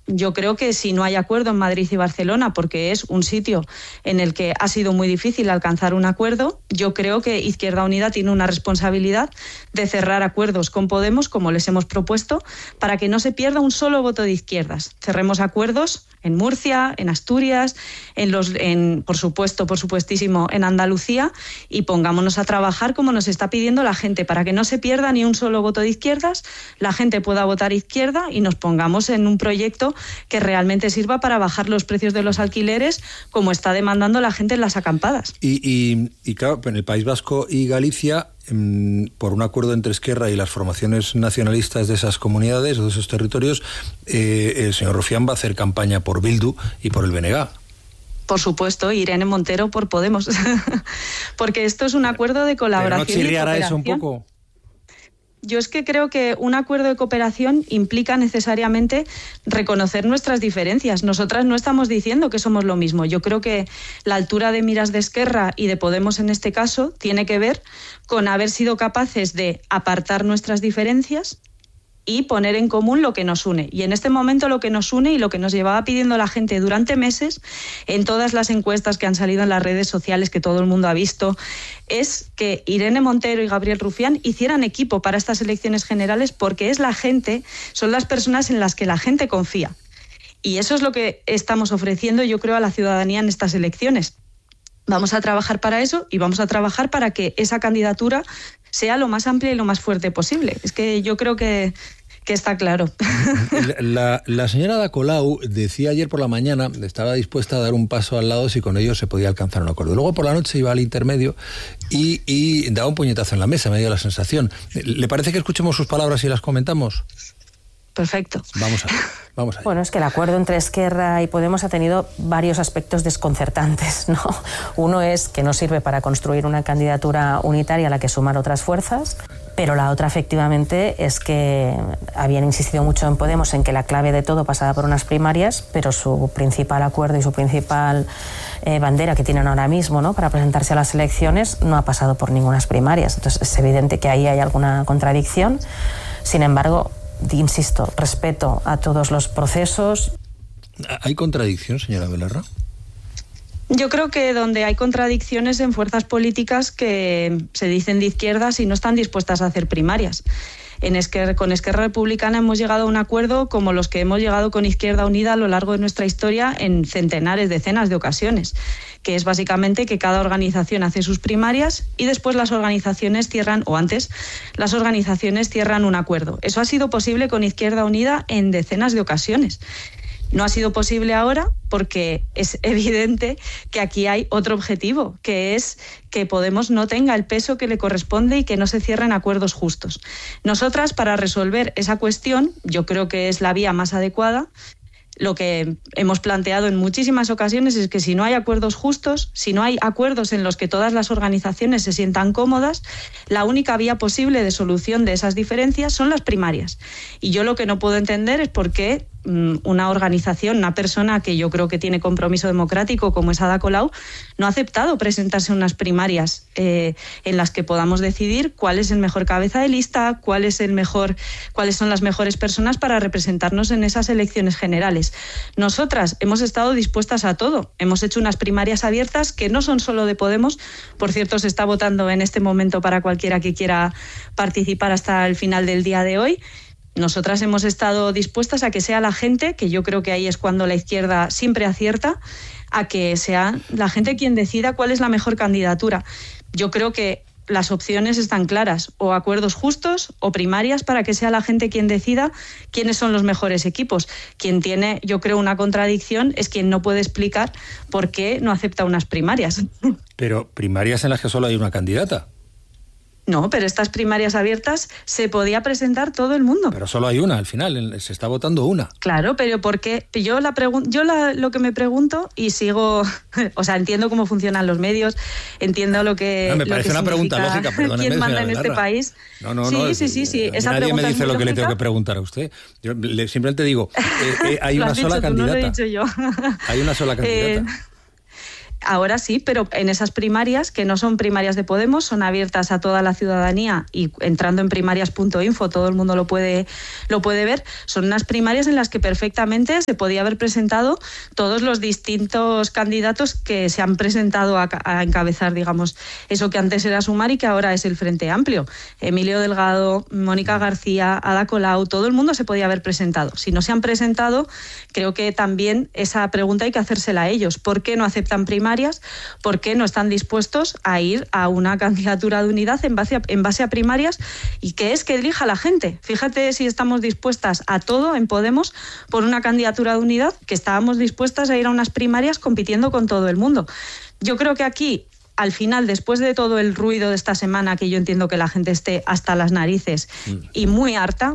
yo creo que si no hay acuerdo en Madrid y Barcelona, porque es un sitio en el que ha sido muy difícil alcanzar un acuerdo, yo creo que Izquierda Unida tiene una responsabilidad de cerrar acuerdos con Podemos, como les hemos propuesto, para que no se pierda un solo voto de izquierdas. Cerremos acuerdos en Murcia, en Asturias, por supuestísimo, en Andalucía, y pongámonos a trabajar como nos está pidiendo la gente, para que no se pierda ni un solo voto de izquierdas, la gente pueda votar izquierda y nos pongamos en un proyecto que realmente sirva para bajar los precios de los alquileres, como está demandando la gente en las acampadas. Y claro, en el País Vasco y Galicia, por un acuerdo entre Esquerra y las formaciones nacionalistas de esas comunidades o de esos territorios, el señor Rufián va a hacer campaña por Bildu y por el BNG. Por supuesto, Irene Montero por Podemos. Porque esto es un acuerdo de colaboración. ¿Pero no chirriará eso un poco? Yo es que creo que un acuerdo de cooperación implica necesariamente reconocer nuestras diferencias. Nosotras no estamos diciendo que somos lo mismo. Yo creo que la altura de miras de Esquerra y de Podemos en este caso tiene que ver con haber sido capaces de apartar nuestras diferencias y poner en común lo que nos une. Y en este momento lo que nos une y lo que nos llevaba pidiendo la gente durante meses, en todas las encuestas que han salido en las redes sociales, que todo el mundo ha visto, es que Irene Montero y Gabriel Rufián hicieran equipo para estas elecciones generales, porque es la gente, son las personas en las que la gente confía. Y eso es lo que estamos ofreciendo, yo creo, a la ciudadanía en estas elecciones. Vamos a trabajar para eso y vamos a trabajar para que esa candidatura sea lo más amplia y lo más fuerte posible. Es que yo creo que está claro. La señora Ada Colau decía ayer por la mañana, estaba dispuesta a dar un paso al lado si con ellos se podía alcanzar un acuerdo. Luego por la noche iba al intermedio y daba un puñetazo en la mesa, me dio la sensación. ¿Le parece que escuchemos sus palabras y las comentamos? Perfecto. Vamos a ver. Bueno, es que el acuerdo entre Esquerra y Podemos ha tenido varios aspectos desconcertantes, ¿no? Uno es que no sirve para construir una candidatura unitaria a la que sumar otras fuerzas, pero la otra efectivamente es que habían insistido mucho en Podemos en que la clave de todo pasaba por unas primarias, pero su principal acuerdo y su principal bandera que tienen ahora mismo, ¿no?, para presentarse a las elecciones no ha pasado por ninguna primarias. Entonces es evidente que ahí hay alguna contradicción. Sin embargo, insisto, respeto a todos los procesos. ¿Hay contradicción, señora Belarra? Yo creo que donde hay contradicciones en fuerzas políticas que se dicen de izquierdas y no están dispuestas a hacer primarias. Con Esquerra Republicana hemos llegado a un acuerdo como los que hemos llegado con Izquierda Unida a lo largo de nuestra historia en centenares, decenas de ocasiones, que es básicamente que cada organización hace sus primarias y después las organizaciones cierran un acuerdo. Eso ha sido posible con Izquierda Unida en decenas de ocasiones. No ha sido posible ahora porque es evidente que aquí hay otro objetivo, que es que Podemos no tenga el peso que le corresponde y que no se cierren acuerdos justos. Nosotras, para resolver esa cuestión, yo creo que es la vía más adecuada. Lo que hemos planteado en muchísimas ocasiones es que si no hay acuerdos justos, si no hay acuerdos en los que todas las organizaciones se sientan cómodas, la única vía posible de solución de esas diferencias son las primarias. Y yo lo que no puedo entender es por qué una organización, una persona que yo creo que tiene compromiso democrático como es Ada Colau, no ha aceptado presentarse en unas primarias en las que podamos decidir cuál es el mejor cabeza de lista, cuáles son las mejores personas para representarnos en esas elecciones generales. Nosotras hemos estado dispuestas a todo. Hemos hecho unas primarias abiertas que no son solo de Podemos. Por cierto, se está votando en este momento para cualquiera que quiera participar hasta el final del día de hoy. Nosotras hemos estado dispuestas a que sea la gente, que yo creo que ahí es cuando la izquierda siempre acierta, a que sea la gente quien decida cuál es la mejor candidatura. Yo creo que las opciones están claras, o acuerdos justos o primarias para que sea la gente quien decida quiénes son los mejores equipos. Quien tiene, yo creo, una contradicción es quien no puede explicar por qué no acepta unas primarias. Pero primarias en las que solo hay una candidata. No, pero estas primarias abiertas se podía presentar todo el mundo. Pero solo hay una, al final, se está votando una. Claro, pero ¿por qué? Lo que me pregunto y sigo, o sea, entiendo cómo funcionan los medios, entiendo lo que... No, me parece una pregunta lógica, perdóneme, ¿quién manda en este país? No. Sí. Esa nadie me dice lo que lógica. le tengo que preguntar a usted. Yo simplemente digo, hay una sola candidata. No lo he dicho yo. Hay una sola candidata. Ahora sí, pero en esas primarias, que no son primarias de Podemos, son abiertas a toda la ciudadanía y entrando en primarias.info todo el mundo lo puede ver, son unas primarias en las que perfectamente se podía haber presentado todos los distintos candidatos que se han presentado a encabezar, digamos, eso que antes era Sumar y que ahora es el Frente Amplio. Emilio Delgado, Mónica García, Ada Colau, todo el mundo se podía haber presentado. Si no se han presentado, creo que también esa pregunta hay que hacérsela a ellos. ¿Por qué no aceptan primarias? ¿Por qué no están dispuestos a ir a una candidatura de unidad en base a primarias? Y que es que elija la gente. Fíjate si estamos dispuestas a todo en Podemos por una candidatura de unidad, que estábamos dispuestas a ir a unas primarias compitiendo con todo el mundo. Yo creo que aquí, al final, después de todo el ruido de esta semana, que yo entiendo que la gente esté hasta las narices y muy harta,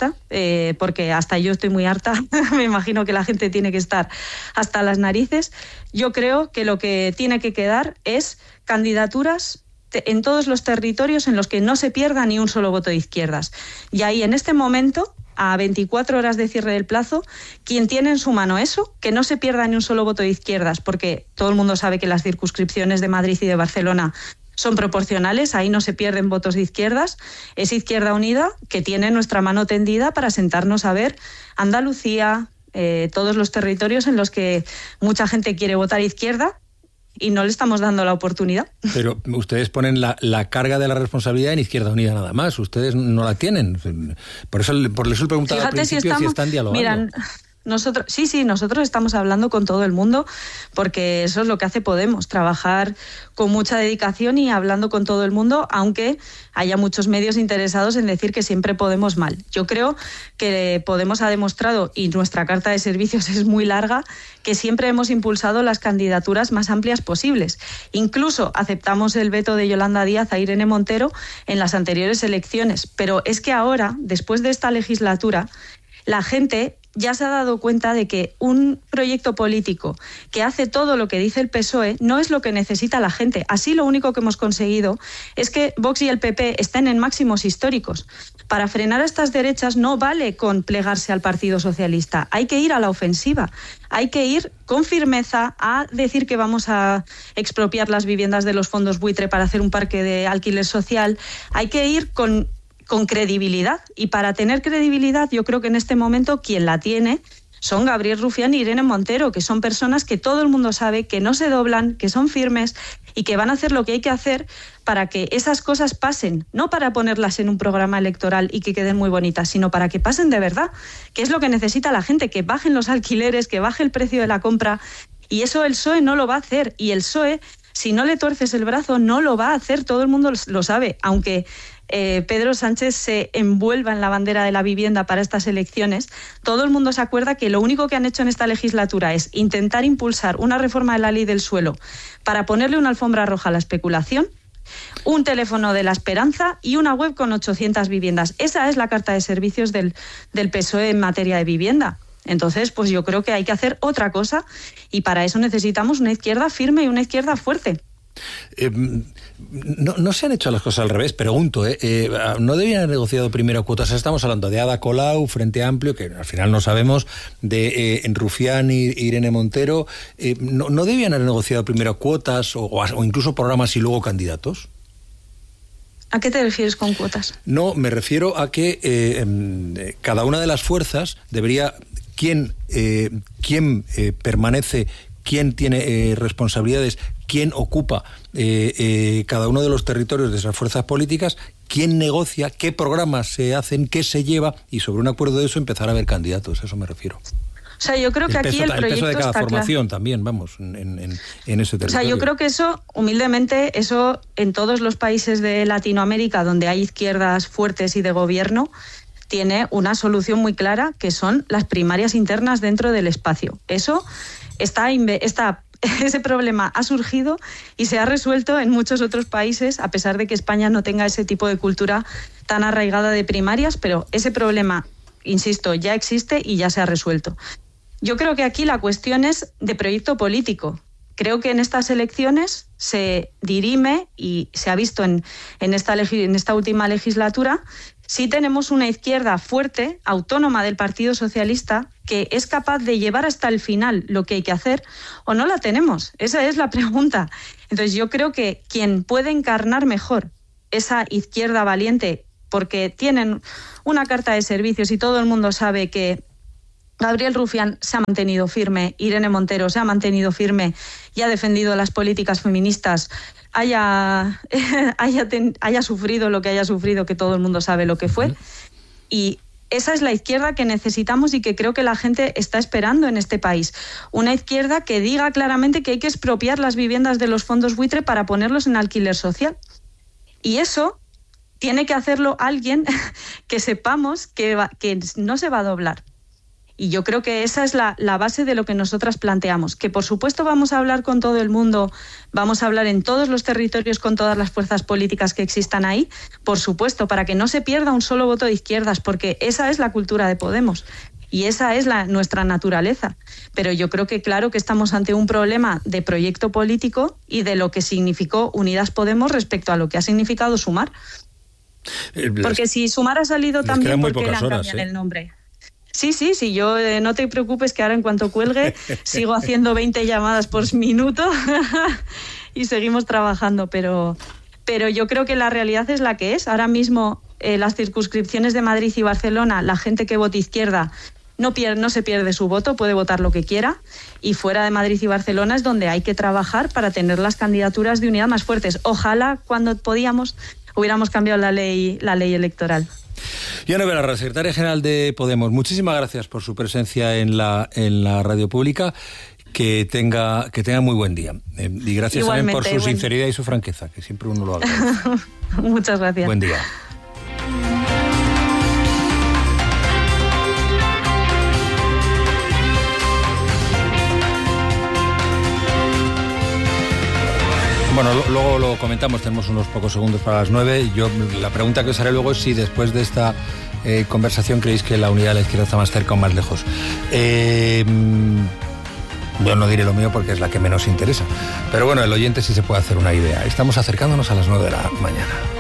porque hasta yo estoy muy harta, me imagino que la gente tiene que estar hasta las narices, yo creo que lo que tiene que quedar es candidaturas en todos los territorios en los que no se pierda ni un solo voto de izquierdas. Y ahí, en este momento, a 24 horas de cierre del plazo, quien tiene en su mano eso, que no se pierda ni un solo voto de izquierdas, porque todo el mundo sabe que las circunscripciones de Madrid y de Barcelona son proporcionales, ahí no se pierden votos de izquierdas, es Izquierda Unida, que tiene nuestra mano tendida para sentarnos a ver Andalucía, todos los territorios en los que mucha gente quiere votar izquierda, y no le estamos dando la oportunidad. Pero ustedes ponen la carga de la responsabilidad en Izquierda Unida nada más, ustedes no la tienen. Por eso les he preguntado al principio si están dialogando. Miran, nosotros estamos hablando con todo el mundo, porque eso es lo que hace Podemos, trabajar con mucha dedicación y hablando con todo el mundo, aunque haya muchos medios interesados en decir que siempre Podemos mal. Yo creo que Podemos ha demostrado, y nuestra carta de servicios es muy larga, que siempre hemos impulsado las candidaturas más amplias posibles. Incluso aceptamos el veto de Yolanda Díaz a Irene Montero en las anteriores elecciones. Pero es que ahora, después de esta legislatura, la gente ya se ha dado cuenta de que un proyecto político que hace todo lo que dice el PSOE no es lo que necesita la gente. Así, lo único que hemos conseguido es que Vox y el PP estén en máximos históricos. Para frenar a estas derechas no vale con plegarse al Partido Socialista. Hay que ir a la ofensiva. Hay que ir con firmeza a decir que vamos a expropiar las viviendas de los fondos buitre para hacer un parque de alquiler social. Hay que ir con credibilidad, y para tener credibilidad yo creo que en este momento quien la tiene son Gabriel Rufián y Irene Montero, que son personas que todo el mundo sabe que no se doblan, que son firmes y que van a hacer lo que hay que hacer para que esas cosas pasen, no para ponerlas en un programa electoral y que queden muy bonitas, sino para que pasen de verdad, que es lo que necesita la gente, que bajen los alquileres, que baje el precio de la compra, y eso el PSOE no lo va a hacer, y el PSOE, si no le torces el brazo, no lo va a hacer, todo el mundo lo sabe, aunque Pedro Sánchez se envuelva en la bandera de la vivienda para estas elecciones, todo el mundo se acuerda que lo único que han hecho en esta legislatura es intentar impulsar una reforma de la ley del suelo para ponerle una alfombra roja a la especulación, un teléfono de la esperanza y una web con 800 viviendas. Esa es la carta de servicios del PSOE en materia de vivienda. Entonces, pues yo creo que hay que hacer otra cosa, y para eso necesitamos una izquierda firme y una izquierda fuerte. No se han hecho las cosas al revés, pregunto, ¿no debían haber negociado primero cuotas? Estamos hablando de Ada Colau, Frente Amplio, que al final no sabemos, de Rufián y Irene Montero. ¿No debían haber negociado primero cuotas o incluso programas y luego candidatos? ¿A qué te refieres con cuotas? No, me refiero a que cada una de las fuerzas debería... ¿Quién permanece? ¿Quién tiene responsabilidades? ¿Quién ocupa cada uno de los territorios de esas fuerzas políticas? ¿Quién negocia? ¿Qué programas se hacen? ¿Qué se lleva? Y sobre un acuerdo de eso empezar a ver candidatos, a eso me refiero. O sea, yo creo que aquí el proyecto de cada formación también, vamos, en ese territorio. O sea, yo creo que eso, humildemente, eso en todos los países de Latinoamérica donde hay izquierdas fuertes y de gobierno, tiene una solución muy clara, que son las primarias internas dentro del espacio. Eso ese problema ha surgido y se ha resuelto en muchos otros países, a pesar de que España no tenga ese tipo de cultura tan arraigada de primarias, pero ese problema, insisto, ya existe y ya se ha resuelto. Yo creo que aquí la cuestión es de proyecto político. Creo que en estas elecciones se dirime, y se ha visto en esta última legislatura, Sí tenemos una izquierda fuerte, autónoma del Partido Socialista, que es capaz de llevar hasta el final lo que hay que hacer, o no la tenemos. Esa es la pregunta. Entonces yo creo que quien puede encarnar mejor esa izquierda valiente, porque tienen una carta de servicios y todo el mundo sabe que Gabriel Rufián se ha mantenido firme, Irene Montero se ha mantenido firme y ha defendido las políticas feministas, haya sufrido lo que haya sufrido, que todo el mundo sabe lo que fue. Y esa es la izquierda que necesitamos y que creo que la gente está esperando en este país. Una izquierda que diga claramente que hay que expropiar las viviendas de los fondos buitre para ponerlos en alquiler social. Y eso tiene que hacerlo alguien que sepamos que no se va a doblar. Y yo creo que esa es la base de lo que nosotras planteamos, que por supuesto vamos a hablar con todo el mundo, vamos a hablar en todos los territorios con todas las fuerzas políticas que existan ahí, por supuesto, para que no se pierda un solo voto de izquierdas, porque esa es la cultura de Podemos y esa es nuestra naturaleza. Pero yo creo que claro que estamos ante un problema de proyecto político y de lo que significó Unidas Podemos respecto a lo que ha significado Sumar. Porque si Sumar ha salido también, ¿por qué le han cambiado el nombre? Sí, yo no te preocupes que ahora en cuanto cuelgue sigo haciendo 20 llamadas por minuto y seguimos trabajando, pero yo creo que la realidad es la que es. Ahora mismo las circunscripciones de Madrid y Barcelona, la gente que vote izquierda no se pierde su voto, puede votar lo que quiera, y fuera de Madrid y Barcelona es donde hay que trabajar para tener las candidaturas de unidad más fuertes. Ojalá cuando podíamos hubiéramos cambiado la ley electoral. Ione Belarra, secretaria general de Podemos, muchísimas gracias por su presencia en la radio pública. Que tenga muy buen día. Y gracias también por su sinceridad y su franqueza, que siempre uno lo agradece. Muchas gracias. Buen día. Bueno, luego lo comentamos, tenemos unos pocos segundos para las 9. La pregunta que os haré luego es si después de esta conversación creéis que la unidad de la izquierda está más cerca o más lejos. Yo no diré lo mío porque es la que menos interesa. Pero bueno, el oyente sí se puede hacer una idea. Estamos acercándonos a las 9 de la mañana.